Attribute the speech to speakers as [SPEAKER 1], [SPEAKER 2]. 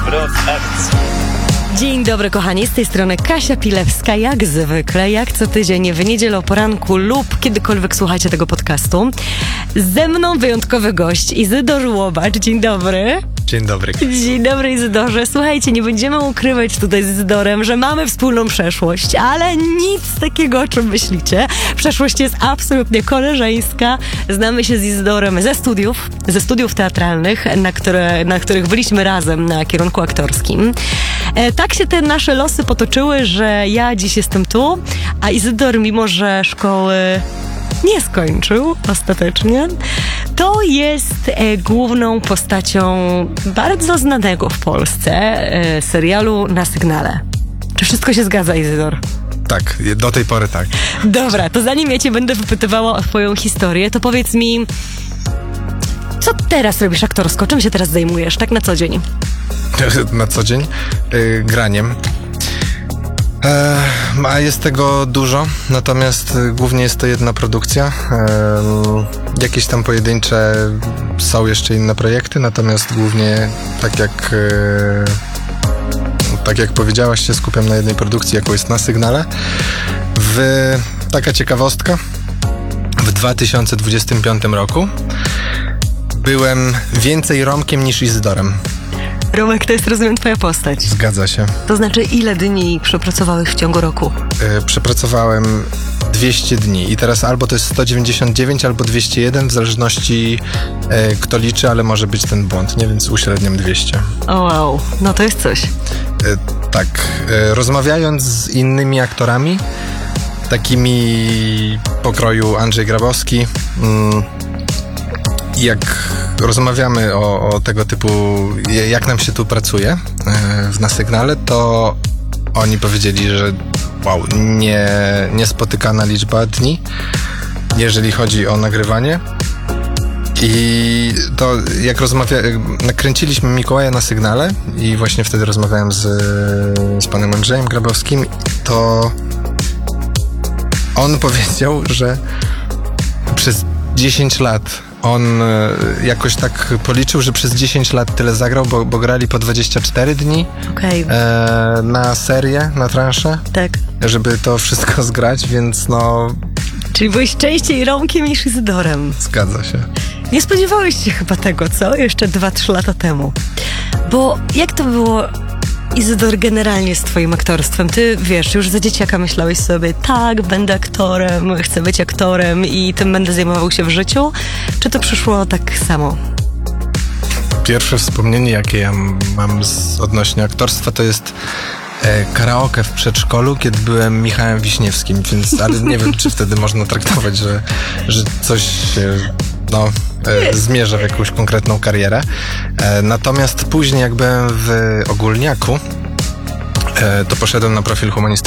[SPEAKER 1] Dzień dobry kochani, z tej strony Kasia Pilewska, jak zwykle, jak co tydzień w niedzielę o poranku lub kiedykolwiek słuchacie tego podcastu. Ze mną wyjątkowy gość, Izydor Łobacz. Dzień dobry.
[SPEAKER 2] Dzień dobry.
[SPEAKER 1] Dzień dobry, Izydorze. Słuchajcie, nie będziemy ukrywać tutaj z Izydorem, że mamy wspólną przeszłość, ale nic takiego, o czym myślicie. Przeszłość jest absolutnie koleżeńska. Znamy się z Izydorem ze studiów teatralnych, na których byliśmy razem na kierunku aktorskim. Tak się te nasze losy potoczyły, że ja dziś jestem tu, a Izydor, mimo że szkoły nie skończył ostatecznie, to jest główną postacią bardzo znanego w Polsce serialu Na Sygnale. Czy wszystko się zgadza, Izydor?
[SPEAKER 2] Tak, do tej pory tak.
[SPEAKER 1] Dobra, to zanim ja cię będę wypytywała o twoją historię, to powiedz mi, co teraz robisz aktorsko? Czym się teraz zajmujesz, tak na co dzień?
[SPEAKER 2] Na co dzień? Graniem. A jest tego dużo, natomiast głównie jest to jedna produkcja. Jakieś tam pojedyncze są jeszcze inne projekty, natomiast głównie tak jak powiedziałaś, się skupiam na jednej produkcji, jaką jest Na Sygnale. Taka ciekawostka, w 2025 roku byłem więcej Romkiem niż Izydorem.
[SPEAKER 1] Romek, to jest, rozumiem, twoja postać.
[SPEAKER 2] Zgadza się.
[SPEAKER 1] To znaczy, ile dni przepracowałeś w ciągu roku?
[SPEAKER 2] Przepracowałem 200 dni i teraz albo to jest 199, albo 201, w zależności kto liczy, ale może być ten błąd, nie? Więc uśredniam 200.
[SPEAKER 1] O wow, no to jest coś.
[SPEAKER 2] Tak. Rozmawiając z innymi aktorami, takimi pokroju Andrzej Grabowski, jak rozmawiamy o tego typu, jak nam się tu pracuje Na Sygnale, to oni powiedzieli, że wow, niespotykana liczba dni, jeżeli chodzi o nagrywanie. I to jak nakręciliśmy Mikołaja Na Sygnale i właśnie wtedy rozmawiałem z panem Andrzejem Grabowskim, to on powiedział, że przez 10 lat on jakoś tak policzył, że przez 10 lat tyle zagrał, bo grali po 24 dni na serię, na transzę,
[SPEAKER 1] tak,
[SPEAKER 2] żeby to wszystko zgrać, więc no...
[SPEAKER 1] Czyli byłeś częściej Romkiem niż Izydorem.
[SPEAKER 2] Zgadza się.
[SPEAKER 1] Nie spodziewałeś się chyba tego, co? Jeszcze 2-3 lata temu. Bo jak to było, Izydor, generalnie z twoim aktorstwem? Ty, wiesz, już za dzieciaka myślałeś sobie, tak, będę aktorem, chcę być aktorem i tym będę zajmował się w życiu? Czy to przyszło tak samo?
[SPEAKER 2] Pierwsze wspomnienie, jakie ja mam odnośnie aktorstwa, to jest karaoke w przedszkolu, kiedy byłem Michałem Wiśniewskim, więc, ale nie wiem, czy wtedy można traktować, że coś zmierza w jakąś konkretną karierę. Natomiast później, jak byłem w ogólniaku, to poszedłem na profil humanistyczny